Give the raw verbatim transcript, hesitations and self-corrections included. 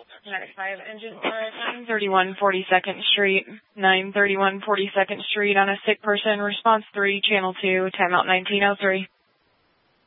five engine for nine thirty-one forty-second Street, nine thirty-one forty-second Street on a sick person, response three, channel two, timeout nineteen oh three.